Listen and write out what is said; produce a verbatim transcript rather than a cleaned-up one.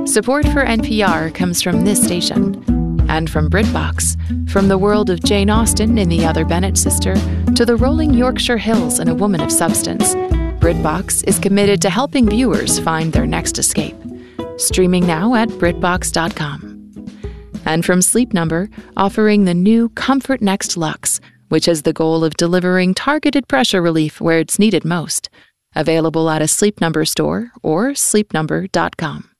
Support for N P R comes from this station and from BritBox. From the world of Jane Austen in The Other Bennet Sister to the rolling Yorkshire Hills in A Woman of Substance, BritBox is committed to helping viewers find their next escape. Streaming now at BritBox dot com. And from Sleep Number, offering the new Comfort Next Luxe, which has the goal of delivering targeted pressure relief where it's needed most. Available at a Sleep Number store or sleep number dot com.